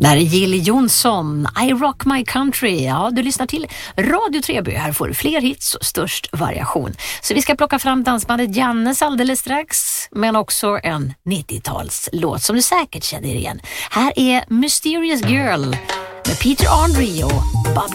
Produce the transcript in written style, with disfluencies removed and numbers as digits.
Där är Jill Johnson, I Rock My Country. Ja, du lyssnar till Radio Treby. Här får du fler hits och störst variation. Så vi ska plocka fram dansbandet Jannes alldeles strax. Men också en 90-talslåt som du säkert känner igen. Här är Mysterious Girl med Peter Andre och Bob